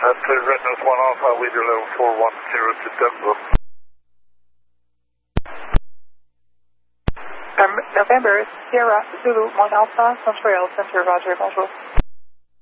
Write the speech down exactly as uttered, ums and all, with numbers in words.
That's uh, Redness one Alpha, leader level four one zero to Denver. Um, November, Sierra Zulu one Alpha, Montreal Center, Roger, bonjour.